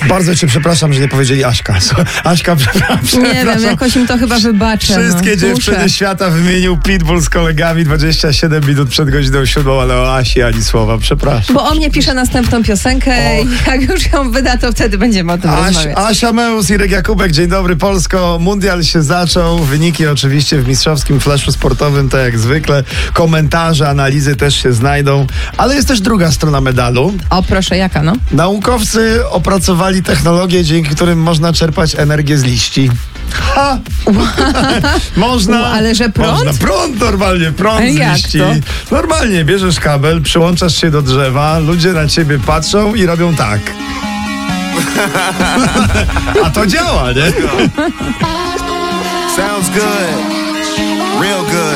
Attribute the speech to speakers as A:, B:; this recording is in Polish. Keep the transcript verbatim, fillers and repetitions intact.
A: Bardzo cię przepraszam, że nie powiedzieli Aśka. Aśka, przepraszam.
B: Nie wiem, jakoś im to chyba wybaczę.
A: Wszystkie
B: no.
A: dziewczyny
B: Muszę.
A: świata wymienił Pitbull z kolegami dwadzieścia siedem minut przed godziną siódmą, ale o Asi ani słowa, przepraszam.
B: Bo o mnie pisze następną piosenkę i jak już ją wyda, to wtedy będziemy o tym
A: Aś,
B: rozmawiać.
A: Asia Meus, Irek Jakubek, dzień dobry Polsko. Mundial się zaczął, wyniki oczywiście w mistrzowskim flashu sportowym, tak jak zwykle. Komentarze, analizy też się znajdą, ale jest też druga strona medalu.
B: O, proszę, jaka no?
A: Naukowcy opracowali technologię, dzięki którym można czerpać energię z liści. Ha! Można.
B: U, ale że prąd?
A: Można. Prąd normalnie, prąd
B: Ale
A: z
B: jak
A: liści.
B: to?
A: Normalnie bierzesz kabel, przyłączasz się do drzewa, ludzie na ciebie patrzą i robią tak. A to działa, nie?
C: Sounds good. Real good.